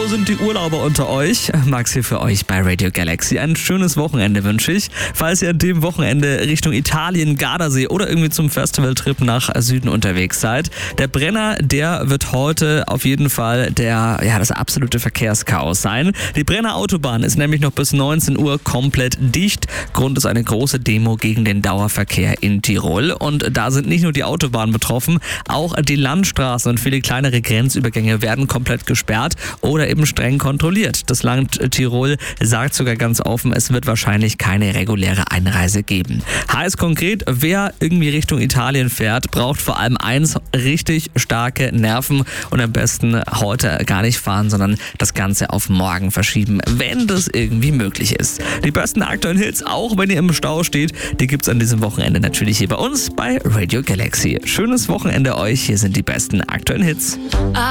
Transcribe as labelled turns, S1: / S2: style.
S1: Wo sind die Urlauber unter euch? Max hier für euch bei Radio Galaxy. Ein schönes Wochenende wünsche ich. Falls ihr an dem Wochenende Richtung Italien, Gardasee oder irgendwie zum Festivaltrip nach Süden unterwegs seid, der Brenner, der wird heute auf jeden Fall das absolute Verkehrschaos sein. Die Brenner Autobahn ist nämlich noch bis 19 Uhr komplett dicht. Grund ist eine große Demo gegen den Dauerverkehr in Tirol. Und da sind nicht nur die Autobahnen betroffen, auch die Landstraßen und viele kleinere Grenzübergänge werden komplett gesperrt oder eben streng kontrolliert. Das Land Tirol sagt sogar ganz offen, es wird wahrscheinlich keine reguläre Einreise geben. Heißt konkret, wer irgendwie Richtung Italien fährt, braucht vor allem eins, richtig starke Nerven und am besten heute gar nicht fahren, sondern das Ganze auf morgen verschieben, wenn das irgendwie möglich ist. Die besten aktuellen Hits, auch wenn ihr im Stau steht, die gibt's an diesem Wochenende natürlich hier bei uns bei Radio Galaxy. Schönes Wochenende euch, hier sind die besten aktuellen Hits.